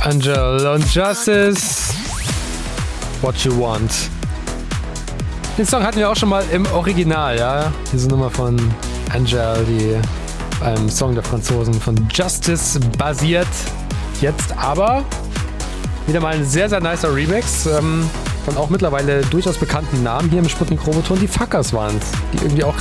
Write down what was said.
Angel und Justice. What You Want. Den Song hatten wir auch schon mal im Original, ja. Diese Nummer von Angel, die beim Song der Franzosen von Justice basiert. Jetzt aber wieder mal ein sehr, sehr nicer Remix von auch mittlerweile durchaus bekannten Namen hier im Sputnik Roboton. Die Fuckers waren es, die irgendwie auch